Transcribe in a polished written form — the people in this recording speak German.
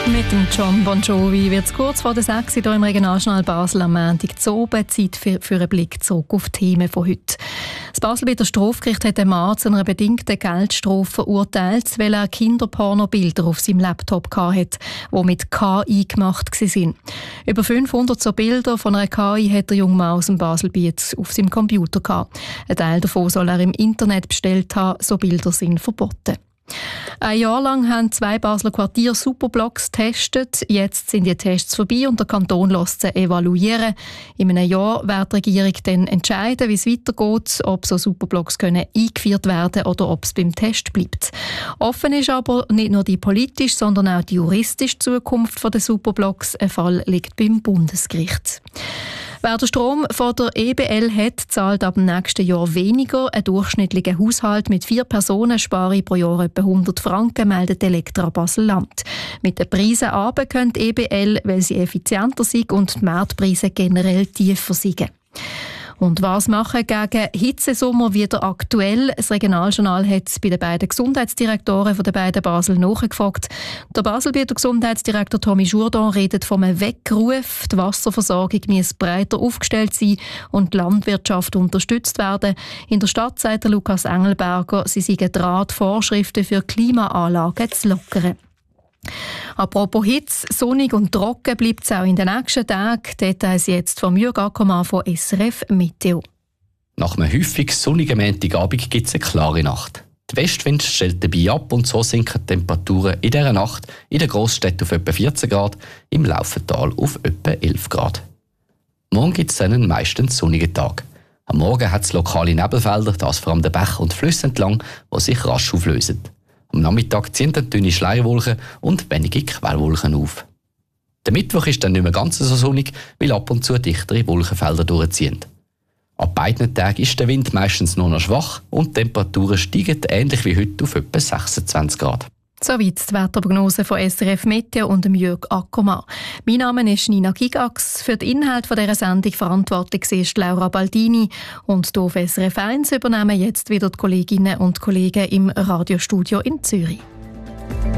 Mit dem John Bon Jovi wird es kurz vor der 6 hier im Regionaljournal Basel am Montag zu oben. Zeit für einen Blick zurück auf die Themen von heute. Das Baselbieter Strafgericht hat einen Mann zu einer bedingten Geldstrafe verurteilt, weil er Kinderpornobilder auf seinem Laptop hatte, die mit KI gemacht waren. Über 500 so Bilder von einer KI hat der junge Mann aus dem Baselbiet auf seinem Computer gehabt. Ein Teil davon soll er im Internet bestellt haben, so Bilder sind verboten. Ein Jahr lang haben 2 Basler Quartiere Superblocks getestet. Jetzt sind die Tests vorbei und der Kanton lässt sie evaluieren. In einem Jahr wird die Regierung dann entscheiden, wie es weitergeht, ob so Superblocks eingeführt werden können oder ob es beim Test bleibt. Offen ist aber nicht nur die politische, sondern auch die juristische Zukunft der Superblocks. Ein Fall liegt beim Bundesgericht. Wer den Strom von der EBL hat, zahlt ab dem nächsten Jahr weniger. Ein durchschnittlicher Haushalt mit 4 Personen spare pro Jahr etwa 100 Franken, meldet Elektra Basel-Land. Mit den Preisen runter könnte die EBL, weil sie effizienter sind und die Marktpreise generell tiefer sind. Und was machen gegen Hitzesommer wieder aktuell? Das Regionaljournal hat bei den beiden Gesundheitsdirektoren von den beiden Basel nachgefragt. Der Baselbieter Gesundheitsdirektor Tommy Jourdan redet von einem Weckruf. Die Wasserversorgung muss breiter aufgestellt sein und die Landwirtschaft unterstützt werden. In der Stadt sagt Lukas Engelberger, sie seien dran, die Vorschriften für Klimaanlagen zu lockern. Apropos Hitze, sonnig und trocken bleibt es auch in den nächsten Tagen. Details jetzt vom Jürg Ackermann von SRF Meteo. Nach einem häufig sonnigen Montagabend gibt es eine klare Nacht. Der Westwind stellt dabei ab und so sinken die Temperaturen in dieser Nacht in den Grossstädten auf etwa 14 Grad, im Laufental auf etwa 11 Grad. Morgen gibt es einen meistens sonnigen Tag. Am Morgen hat es lokale Nebelfelder, das vor allem den Bächen und Flüssen entlang, die sich rasch auflösen. Am Nachmittag ziehen dann dünne Schleierwolken und wenige Quellwolken auf. Der Mittwoch ist dann nicht mehr ganz so sonnig, weil ab und zu dichtere Wolkenfelder durchziehen. Ab beiden Tagen ist der Wind meistens nur noch schwach und die Temperaturen steigen ähnlich wie heute auf etwa 26 Grad. Soweit die Wetterprognose von SRF Meteo und dem Jürg Ackermann. Mein Name ist Nina Gigax. Für den Inhalt dieser Sendung verantwortlich ist Laura Baldini. Und hier auf SRF 1 übernehmen jetzt wieder die Kolleginnen und Kollegen im Radiostudio in Zürich.